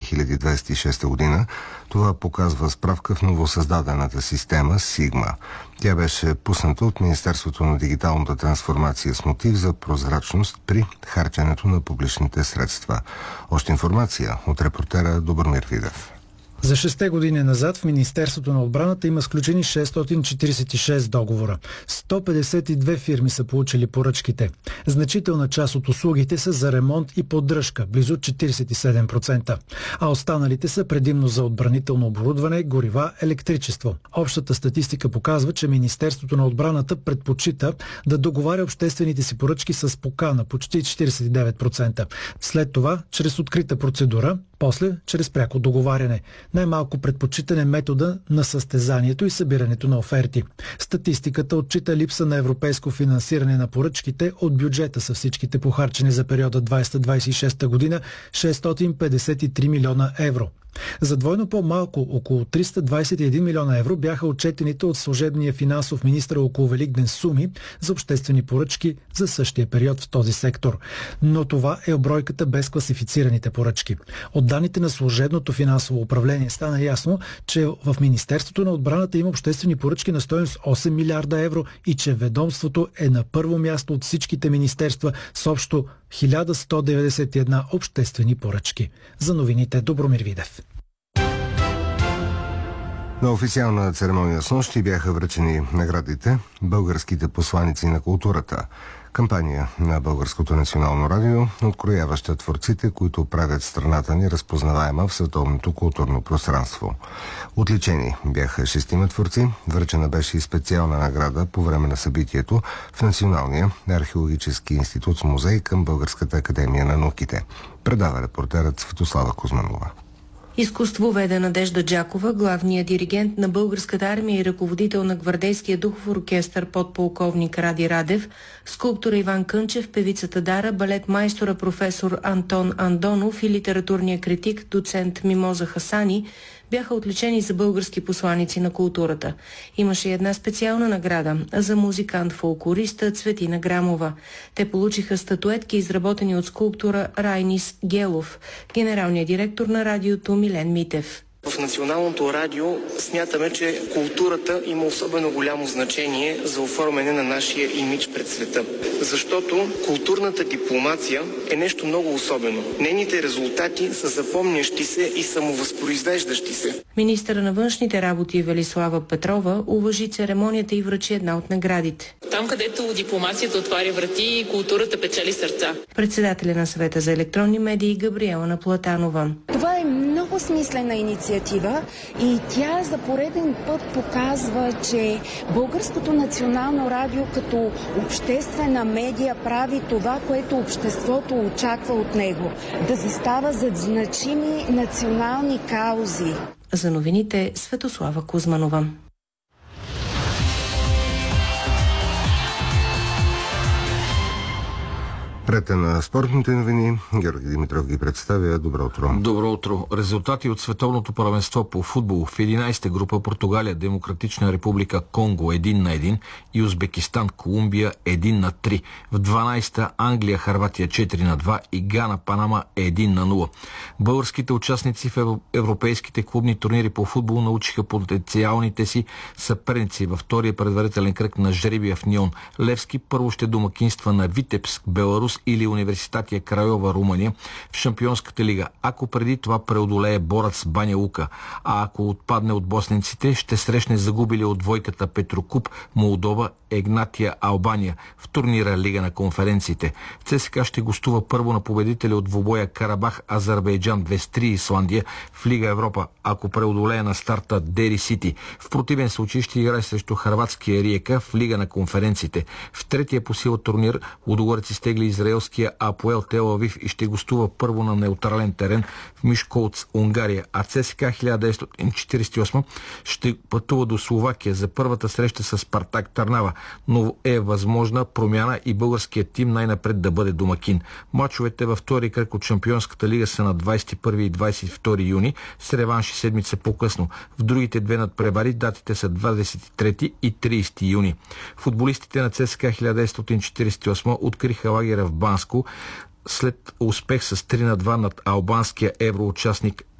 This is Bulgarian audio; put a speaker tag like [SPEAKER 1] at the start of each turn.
[SPEAKER 1] 2026 година. Това показва справка в новосъздадената система Сигма. Тя беше пусната от Министерството на дигиталната трансформация с мотив за прозрачност при харченето на публичните средства. Още информация от репортера Добромир Видев.
[SPEAKER 2] За 6 години назад в Министерството на отбраната има сключени 646 договора. 152 фирми са получили поръчките. Значителна част от услугите са за ремонт и поддръжка, близо 47%. А останалите са предимно за отбранително оборудване, горива, електричество. Общата статистика показва, че Министерството на отбраната предпочита да договаря обществените си поръчки с покана, почти 49%. След това, чрез открита процедура, после чрез пряко договаряне. Най-малко предпочитан е метода на състезанието и събирането на оферти. Статистиката отчита липса на европейско финансиране на поръчките. От бюджета са всичките похарчени за периода 2026 година 653 милиона евро. За двойно по-малко, около 321 милиона евро, бяха отчетените от служебния финансов министър около Великден суми за обществени поръчки за същия период в този сектор. Но това е бройката без класифицираните поръчки. От данните на служебното финансово управление стана ясно, че в Министерството на отбраната има обществени поръчки на стойност 8 милиарда евро и че ведомството е на първо място от всичките министерства с общо 1191 обществени поръчки. За новините Добромир Видев.
[SPEAKER 1] На официална церемония с нощи бяха връчени наградите българските посланици на културата. Кампания на Българското национално радио, открояваща творците, които правят страната ни разпознаваема в световното културно пространство. Отличени бяха 6 творци, връчена беше и специална награда по време на събитието в Националния археологически институт с музей към Българската академия на науките. Предава репортерът Светослава Кузманова.
[SPEAKER 3] Изкуствоведе Надежда Джакова, главният диригент на Българската армия и ръководител на гвардейския духов оркестър подполковник Ради Радев, скулптора Иван Кънчев, певицата Дара, балет майстора професор Антон Андонов и литературния критик доцент Мимоза Хасани бяха отличени за български посланици на културата. Имаше и една специална награда за музикант-фолклориста Цветина Грамова. Те получиха статуетки, изработени от скулптора Райнис Гелов, генералният директор на радиото Милен Митев.
[SPEAKER 4] В Националното радио смятаме, че културата има особено голямо значение за оформяне на нашия имидж пред света. Защото културната дипломация е нещо много особено. Нейните резултати са запомнящи се и самовъзпроизвеждащи се.
[SPEAKER 3] Министъра на външните работи Велислава Петрова уважи церемонията и връчи една от наградите.
[SPEAKER 5] Там, където дипломацията отваря врати, културата печели сърца.
[SPEAKER 3] Председателя на Съвета за електронни медии Габриела Наплатанова.
[SPEAKER 6] Това е много смислена инициатива и тя за пореден път показва, че Българското национално радио като обществена медия прави това, което обществото очаква от него. Да застава зад значими национални каузи.
[SPEAKER 3] За новините Светослава Кузманова.
[SPEAKER 1] Ред на спортните новини. Георги Димитров ги представя. Добро утро.
[SPEAKER 7] Добро утро. Резултати от световното първенство по футбол в 11-та група Португалия, Демократична република Конго 1-1 и Узбекистан, Колумбия 1-3. В 12-та Англия, Хърватия 4-2 и Гана, Панама 1-0. Българските участници в европейските клубни турнири по футбол научиха потенциалните си съперници във втория предварителен кръг на жребия в Нион. Левски първо ще домакинства на Витебск, Беларус или Университатия Крайова, Румъния в Шампионската лига, ако преди това преодолее Борац Баня Лука, а ако отпадне от босненците, ще срещне загубили от двойката Петрокуп, Молдова, Егнатия, Албания в турнира Лига на конференциите. ЦСКА ще гостува първо на победителя от двубоя Карабах, Азербайджан 2-3 Исландия в Лига Европа, ако преодолее на старта Дери Сити. В противен случай ще играе срещу хърватския Риека в Лига на конференциите. В третия по сила турнир Лудогорец изтегли израелския Апоел Тел Авив и ще гостува първо на неутрален терен в Мишколц, Унгария, а ЦСКА 1948 ще пътува до Словакия за първата среща с Спартак Търнава, но е възможна промяна и българският тим най-напред да бъде домакин. Мачовете във втори кръг от Шампионската лига са на 21 и 22 юни с реванши седмица по-късно. В другите две надпревари датите са 23 и 30 юни. Футболистите на ЦСКА 1948 откриха лагера в Банско след успех с 3-2 над албанския евроучастник